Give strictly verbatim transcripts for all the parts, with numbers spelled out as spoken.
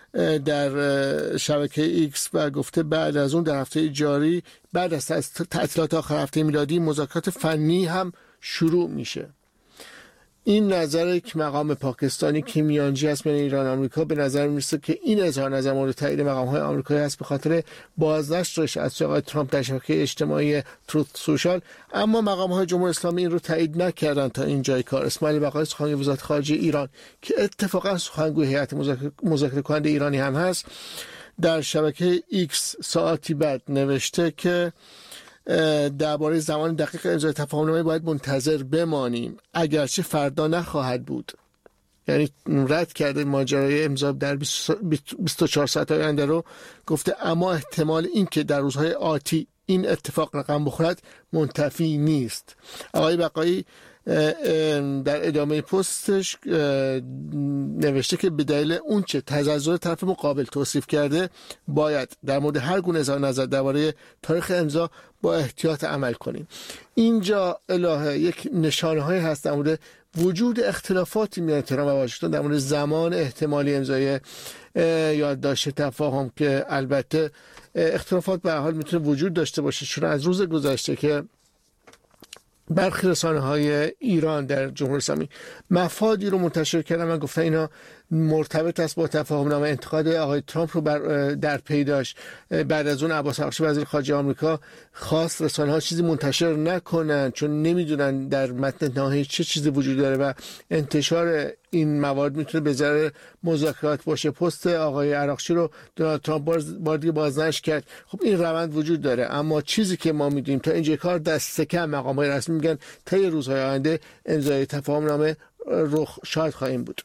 در شبکه ایکس و گفته بعد از اون در هفته جاری بعد از تعطیلات آخر هفته میلادی مذاکرات فنی هم شروع میشه. این نظر یک مقام پاکستانی که میانجی است بین ایران و آمریکا به نظر میرسه که این اظهار نظر مورد تایید مقام‌های آمریکایی است به خاطر بازنشرش از آقای ترامپ در شبکه اجتماعی تروت سوشال، اما مقام‌های جمهوری اسلامی این رو تایید نکردن تا اینجای کار. اسماعیل بقایی سخنگوی وزارت خارجه ایران که اتفاقا سخنگوی هیئت مذاکره کننده ایرانی هم هست در شبکه ایکس ساعتی بعد نوشته که درباره زمان دقیق امضای تفاهمنامه باید منتظر بمانیم، اگرچه فردا نخواهد بود. یعنی رد کرده ماجرای امضا در بیست و چهار ساعت آینده رو، گفته اما احتمال این که در روزهای آتی این اتفاق رقم بخورد منتفی نیست. آقای بقایی در ادامه پستش نوشته که به دلیل اون چه تزلزل طرف مقابل توصیف کرده باید در مورد هر گونه اظهار نظر درباره تاریخ امضا با احتیاط عمل کنیم. اینجا الهه یک نشانه هایی هست در مورد وجود اختلافاتی میان تهران و واشنگتن در مورد زمان احتمالی امضای یادداشت تفاهم که البته اختلافات به هر حال میتونه وجود داشته باشه، چون از روز گذشته که برخی رسانه‌های ایران در جمهوری اسلامی مفادی رو منتشر کردن و گفتن اینا مرتبط است با تفاهمنامه. انتقاد آقای ترامپ رو بر در پی داشت. بعد از اون عباس عراقچی وزیر خارجه آمریکا خواست رسانه‌ها چیزی منتشر نکنن چون نمیدونن در متن نهایی چه چیزی وجود داره و انتشار این موارد میتونه به ضرر مذاکرات باشه. پست آقای عراقچی رو دونالد ترامپ بار دیگه بازنشر کرد. خب این روند وجود داره، اما چیزی که ما میدونیم تا اینجا کار دست کم مقامات رسمی میگن تا یه روزهای آینده امضای تفاهمنامه رخ شاید خواهیم بود.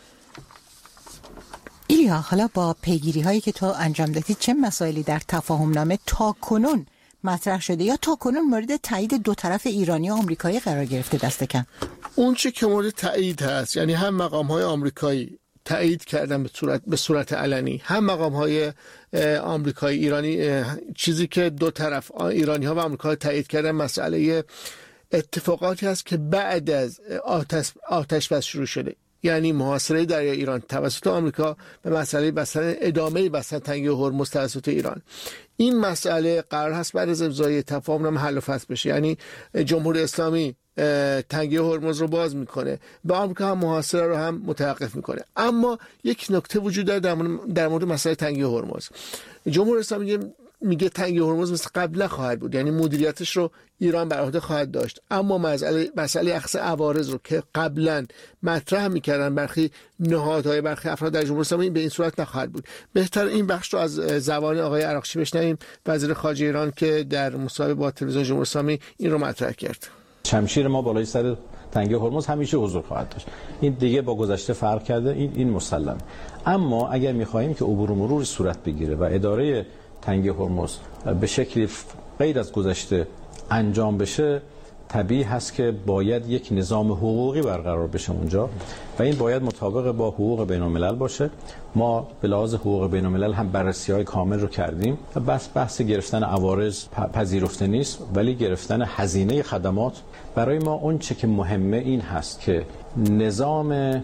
ایلیا، حالا با پیگیری هایی که تو انجام دادی چه مسائلی در تفاهمنامه تا کنون مطرح شده یا تا کنون مورد تایید دو طرف ایرانی و آمریکایی قرار گرفته دست کم؟ اون چه که مورد تایید هست، یعنی هم مقام های آمریکایی تایید کردن به صورت به صورت علنی، هم مقام های آمریکایی ایرانی، چیزی که دو طرف ایرانی ها و آمریکا تایید کردن مسئله اتفاقاتی هست که بعد از آتش آتش بس شروع شده، یعنی محاصره دریای ایران توسط آمریکا به مسئله بستن ادامه بستن تنگه هرمز توسط ایران. این مسئله قرار هست بعد از امضای تفاهمنامه حل و فصل بشه، یعنی جمهوری اسلامی تنگه هرمز رو باز میکنه و آمریکا هم محاصره رو هم متوقف میکنه. اما یک نکته وجود داره در مورد مسئله تنگه هرمز. جمهوری اسلامی میگه تنگه هرمز مثل قبل خواهد بود، یعنی مدیریتش رو ایران بر عهده خواهد داشت، اما مسئله مسئله اخذ عوارض رو که قبلا مطرح میکردن برخی نهادهای برخی افراد در جمهوری اسلامی به این صورت نخواهد بود. بهتر این بخش رو از زبان آقای عراقچی بشنویم، وزیر خارجه ایران که در مصاحبه با تلویزیون جمهوری اسلامی این رو مطرح کرد. شمشیر ما بالای سر تنگه هرمز همیشه حضور خواهد داشت. این دیگه با گذشته فرق کرده، این این مسلمه. اما اگر می‌خواهیم که عبور و مرور صورت بگیره و اداره تنگه هرمز به شکلی غیر از گذشته انجام بشه، طبیعی هست که باید یک نظام حقوقی برقرار بشه اونجا و این باید مطابق با حقوق بین الملل باشه. ما به لحاظ حقوق بین الملل هم بررسی‌های کامل رو کردیم و بس بحث گرفتن عوارض پذیرفته نیست، ولی گرفتن هزینه خدمات برای ما اون چه که مهمه این هست که نظام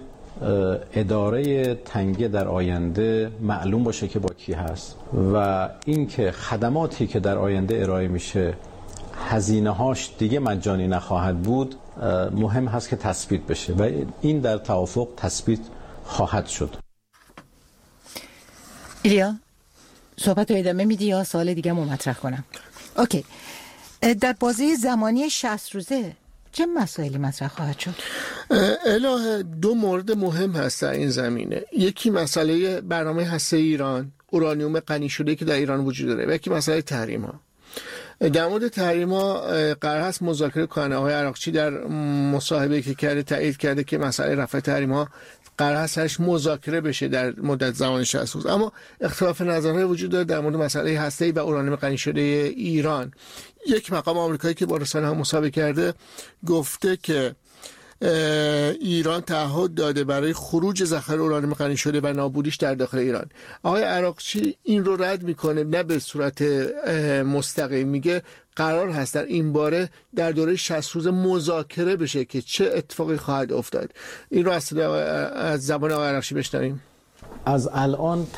اداره تنگه در آینده معلوم باشه که با کی هست و اینکه خدماتی که در آینده ارائه میشه هزینه هاش دیگه مجانی نخواهد بود مهم هست که تثبیت بشه و این در توافق تثبیت خواهد شد. ایلیا، صحبت رو ادامه میدی یا سوال دیگه مو مطرح کنم؟ اوکی. در بازه زمانی شصت روزه چه مسائلی مطرح خواهد شد؟ الهه دو مورد مهم هست در این زمینه. یکی مسئله برنامه هسته ایران، اورانیوم غنی شده که در ایران وجود داره، و یکی مسئله تحریم ها. در مورد تحریم ها قرار هست مذاکره کنه. آقای عراقچی در مصاحبه که کرده تایید کرده که مسئله رفع تحریم ها قرار هستش مذاکره بشه در مدت زمان شصت روز، اما اختلاف نظرهای وجود داره در مورد مسئله هسته‌ای و اورانیوم غنی شده ایران. یک مقام آمریکایی که با رسانه ها مصاحبه کرده گفته که ایران تعهد داده برای خروج ذخایر اورانیوم غنی شده و نابودیش در داخل ایران. آقای عراقچی این رو رد میکنه، نه به صورت مستقیم، میگه قرار هست در این باره در دوره شصت روز مذاکره بشه که چه اتفاقی خواهد افتاد. این رو از زبان آقای عراقچی بشنویم. از الان